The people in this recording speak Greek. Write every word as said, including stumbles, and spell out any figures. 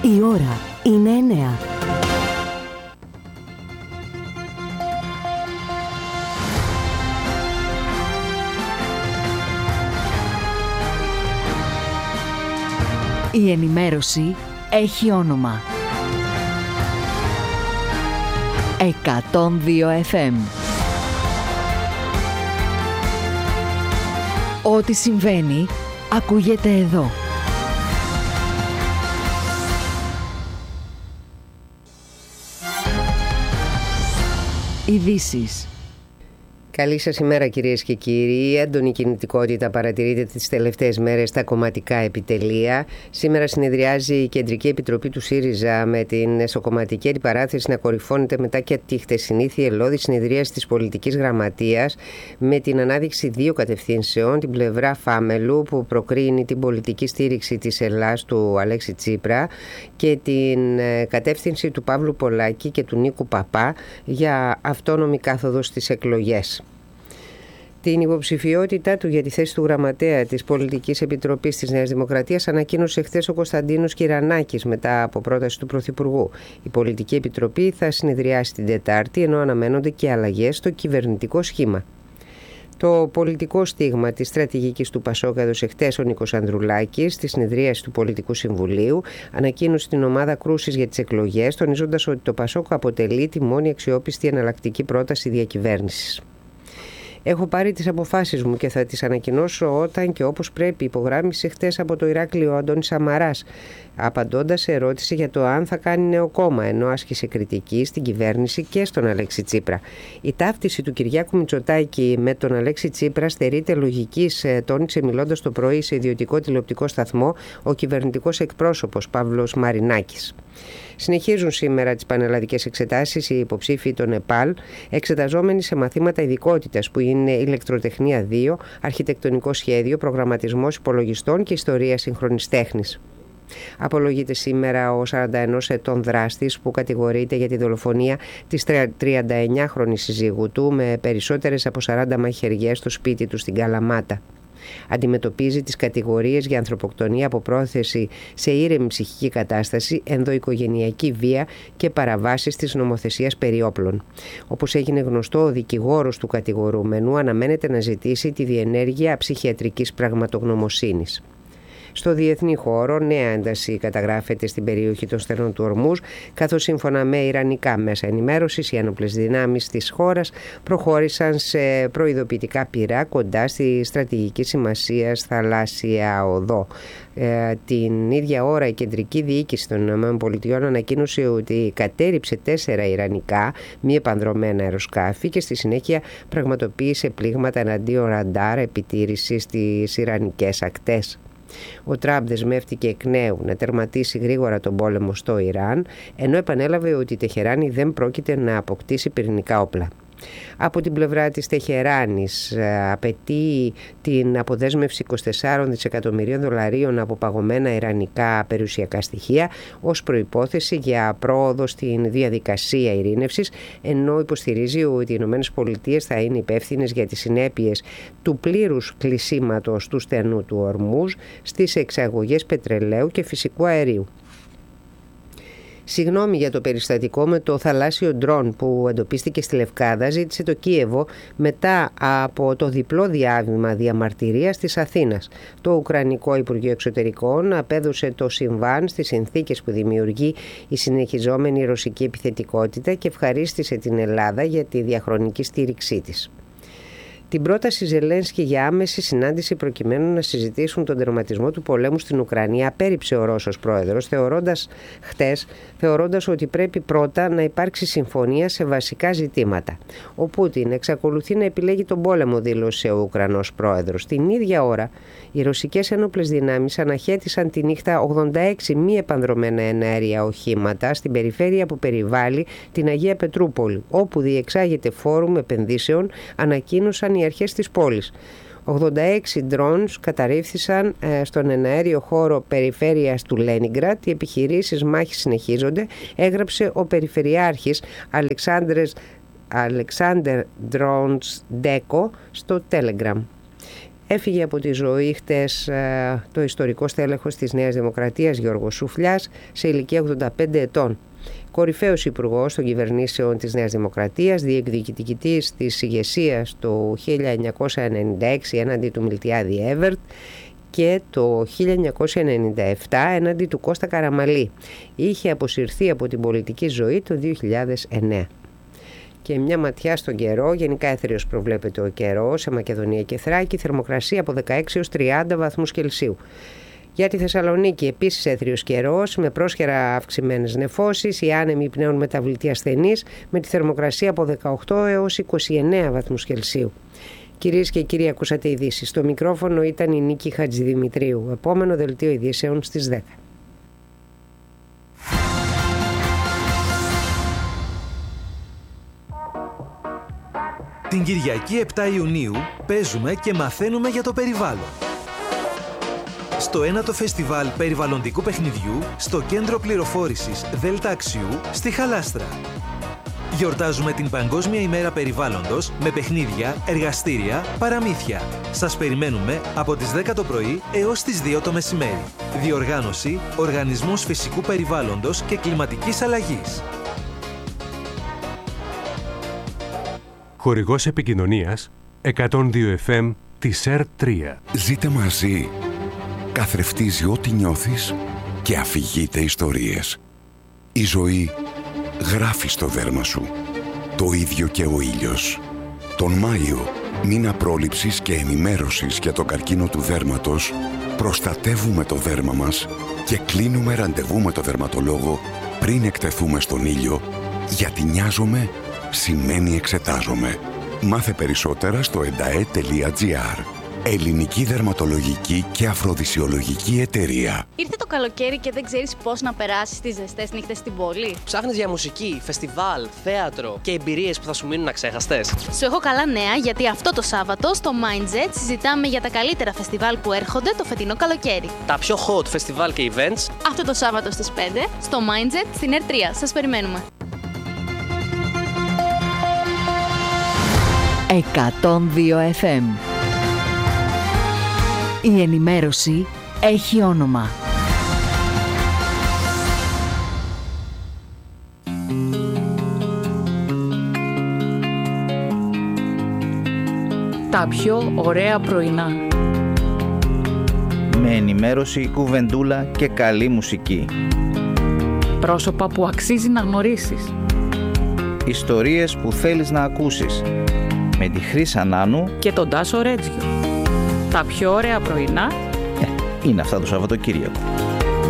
Η ώρα είναι εννέα. Η ενημέρωση έχει όνομα. εκατόν δύο εφ εμ. Ό,τι συμβαίνει, ακούγεται εδώ. Ειδήσεις. Καλή σας ημέρα κυρίες και κύριοι. Η έντονη κινητικότητα παρατηρείται τις τελευταίες μέρες στα κομματικά επιτελεία. Σήμερα συνεδριάζει η Κεντρική Επιτροπή του ΣΥΡΙΖΑ με την εσωκομματική αντιπαράθεση να κορυφώνεται μετά και τη χτεσινή θυελλώδη συνεδρίαση της Πολιτικής Γραμματείας με την ανάδειξη δύο κατευθύνσεων, την πλευρά Φάμελου που προκρίνει την πολιτική στήριξη της Ελλάς του Αλέξη Τσίπρα και την κατεύθυνση του Παύλου Πολάκη και του Νίκου Παπά για αυτόνομη κάθοδο στις εκλογές. Την υποψηφιότητά του για τη θέση του γραμματέα της Πολιτικής Επιτροπής της Νέας Δημοκρατίας ανακοίνωσε χθες ο Κωνσταντίνος Κυρανάκης μετά από πρόταση του Πρωθυπουργού. Η Πολιτική Επιτροπή θα συνεδριάσει την Τετάρτη, ενώ αναμένονται και αλλαγές στο κυβερνητικό σχήμα. Το πολιτικό στίγμα της στρατηγικής του Πασόκ έδωσε χτες ο Νίκος Ανδρουλάκης στη συνεδρίαση του Πολιτικού Συμβουλίου, ανακοίνωσε την ομάδα κρούσης για τις εκλογές, τονίζοντας ότι το Πασόκ αποτελεί τη μόνη αξιόπιστη εναλλακτική πρόταση διακυβέρνησης. Έχω πάρει τις αποφάσεις μου και θα τις ανακοινώσω όταν και όπως πρέπει, υπογράμμισε χτες από το Ηράκλειο ο Αντώνης Σαμαράς, απαντώντας σε ερώτηση για το αν θα κάνει νέο κόμμα, ενώ άσκησε κριτική στην κυβέρνηση και στον Αλέξη Τσίπρα. Η ταύτιση του Κυριάκου Μητσοτάκη με τον Αλέξη Τσίπρα στερείται λογικής, τόνισε μιλώντας το πρωί σε ιδιωτικό τηλεοπτικό σταθμό ο κυβερνητικός εκπρόσωπος Παύλος Μαρινάκης. Συνεχίζουν σήμερα τις πανελλαδικές εξετάσεις οι υποψήφοι των ΕΠΑΛ, εξεταζόμενοι σε μαθήματα ειδικότητας που είναι ηλεκτροτεχνία δύο, αρχιτεκτονικό σχέδιο, προγραμματισμός υπολογιστών και ιστορία σύγχρονης τέχνης. Απολογείται σήμερα ο σαράντα ενός ετών δράστης που κατηγορείται για τη δολοφονία της τριανταεννιάχρονης συζύγου του με περισσότερες από σαράντα μαχαιριές στο σπίτι του στην Καλαμάτα. Αντιμετωπίζει τις κατηγορίες για ανθρωποκτονία από πρόθεση σε ήρεμη ψυχική κατάσταση, ενδοοικογενειακή βία και παραβάσεις της νομοθεσίας περί όπλων. Όπως έγινε γνωστό, ο δικηγόρος του κατηγορούμενου αναμένεται να ζητήσει τη διενέργεια ψυχιατρικής πραγματογνωμοσύνης. Στο διεθνή χώρο, νέα ένταση καταγράφεται στην περιοχή των στενών του Ορμούζ, καθώς σύμφωνα με ιρανικά μέσα ενημέρωσης, οι ένοπλες δυνάμεις της χώρας προχώρησαν σε προειδοποιητικά πυρά κοντά στη στρατηγική σημασίας θαλάσσια οδό. Ε, την ίδια ώρα η κεντρική διοίκηση των ΗΠΑ ανακοίνωσε ότι κατέρριψε τέσσερα ιρανικά μη επανδρωμένα αεροσκάφη και στη συνέχεια πραγματοποίησε πλήγματα εναντίον ραντάρ επιτήρησης στις ιρανικές ακτές. Ο Τραμπ δεσμεύτηκε εκ νέου να τερματίσει γρήγορα τον πόλεμο στο Ιράν, ενώ επανέλαβε ότι η Τεχεράνη δεν πρόκειται να αποκτήσει πυρηνικά όπλα. Από την πλευρά της Τεχεράνης απαιτεί την αποδέσμευση είκοσι τεσσάρων δισεκατομμυρίων δολαρίων από παγωμένα ιρανικά περιουσιακά στοιχεία ως προϋπόθεση για πρόοδο στην διαδικασία ειρήνευσης, ενώ υποστηρίζει ότι οι Ηνωμένες Πολιτείες θα είναι υπεύθυνες για τις συνέπειες του πλήρους κλεισίματος του στενού του Ορμούζ στις εξαγωγές πετρελαίου και φυσικού αερίου. Συγγνώμη για το περιστατικό με το θαλάσσιο ντρόν που εντοπίστηκε στη Λευκάδα, ζήτησε το Κίεβο μετά από το διπλό διάβημα διαμαρτυρίας της Αθήνας. Το Ουκρανικό Υπουργείο Εξωτερικών απέδωσε το συμβάν στις συνθήκες που δημιουργεί η συνεχιζόμενη ρωσική επιθετικότητα και ευχαρίστησε την Ελλάδα για τη διαχρονική στήριξή της. Την πρόταση Ζελένσκι για άμεση συνάντηση προκειμένου να συζητήσουν τον τερματισμό του πολέμου στην Ουκρανία απέρριψε ο Ρώσος πρόεδρος, θεωρώντας χτες θεωρώντας ότι πρέπει πρώτα να υπάρξει συμφωνία σε βασικά ζητήματα. Ο Πούτιν εξακολουθεί να επιλέγει τον πόλεμο, δήλωσε ο Ουκρανός πρόεδρος. Την ίδια ώρα, οι ρωσικές ένοπλες δυνάμεις αναχέτησαν τη νύχτα ογδόντα έξι μη επανδρομένα εναέρια οχήματα στην περιφέρεια που περιβάλλει την Αγία Πετρούπολη, όπου διεξάγεται φόρουμ επενδύσεων, ανακοίνωσαν οι αρχές της πόλης. ογδόντα έξι drones καταρρίφθησαν στον εναέριο χώρο περιφέρειας του Λένιγκρατ. Οι επιχειρήσεις μάχης συνεχίζονται, έγραψε ο Περιφερειάρχης Αλεξάνδρες Αλεξάνδερ Drones Deco στο Telegram. Έφυγε από τη ζωή χτες το ιστορικό στέλεχος της Νέας Δημοκρατίας Γιώργος Σουφλιάς σε ηλικία ογδόντα πέντε ετών. Κορυφαίος υπουργός των κυβερνήσεων της Νέας Δημοκρατίας, διεκδικητής της ηγεσίας το χίλια εννιακόσια ενενήντα έξι έναντι του Μιλτιάδη Έβερτ και το χίλια εννιακόσια ενενήντα επτά έναντι του Κώστα Καραμαλή. Είχε αποσυρθεί από την πολιτική ζωή το δύο χιλιάδες εννέα. Και μια ματιά στον καιρό, γενικά έθριος προβλέπεται ο καιρός σε Μακεδονία και Θράκη, θερμοκρασία από δεκαέξι έως τριάντα βαθμούς Κελσίου. Για τη Θεσσαλονίκη επίσης έθριος καιρός με πρόσχερα αυξημένες νεφώσεις, οι άνεμοι πνέουν μεταβλητή ασθενείς με τη θερμοκρασία από δεκαοκτώ έως είκοσι εννέα βαθμούς Κελσίου. Κυρίες και κύριοι, ακούσατε ειδήσεις. Στο μικρόφωνο ήταν η Νίκη Χατζηδημητρίου. Επόμενο δελτίο ειδήσεων στις δέκα. Την Κυριακή επτά Ιουνίου παίζουμε και μαθαίνουμε για το περιβάλλον. Στο ένατο Φεστιβάλ Περιβαλλοντικού Παιχνιδιού στο Κέντρο Πληροφόρησης Δέλτα Αξιού στη Χαλάστρα. Γιορτάζουμε την Παγκόσμια ημέρα περιβάλλοντος με παιχνίδια, εργαστήρια, παραμύθια. Σας περιμένουμε από τις δέκα το πρωί έως τις δύο το μεσημέρι. Διοργάνωση Οργανισμός Φυσικού Περιβάλλοντος και Κλιματικής Αλλαγής. Χορηγός επικοινωνίας εκατόν δύο εφ εμ της ΕΡ τρία. Ζείτε μαζί. Καθρεφτίζει ό,τι νιώθεις και αφηγείται ιστορίες. Η ζωή γράφει στο δέρμα σου. Το ίδιο και ο ήλιος. Τον Μάιο, μήνα πρόληψης και ενημέρωσης για το καρκίνο του δέρματος, προστατεύουμε το δέρμα μας και κλείνουμε ραντεβού με το δερματολόγο πριν εκτεθούμε στον ήλιο, γιατί νοιάζομαι σημαίνει εξετάζομαι. Μάθε περισσότερα στο εντα-ε τελεία τζι άρ. Ελληνική Δερματολογική και Αφροδισιολογική Εταιρεία. Ήρθε το καλοκαίρι και δεν ξέρεις πώς να περάσεις τις ζεστές νύχτες στην πόλη. Ψάχνεις για μουσική, φεστιβάλ, θέατρο και εμπειρίες που θα σου μείνουν αξέχαστες. Σου έχω καλά νέα, γιατί αυτό το Σάββατο στο Mindset συζητάμε για τα καλύτερα φεστιβάλ που έρχονται το φετινό καλοκαίρι. Τα πιο hot φεστιβάλ και events. Αυτό το Σάββατο στις πέντε στο Mindset στην ΕΡ τρία. Σας περιμένουμε. εκατόν δύο εφ εμ. Η ενημέρωση έχει όνομα. Τα πιο ωραία πρωινά. Με ενημέρωση, κουβεντούλα και καλή μουσική. Πρόσωπα που αξίζει να γνωρίσεις. Ιστορίες που θέλεις να ακούσεις. Με τη Χρύσα Νάνου και τον Τάσο Ρέτζιο. Τα πιο ωραία πρωινά ε, είναι αυτά το Σαββατοκύριακο.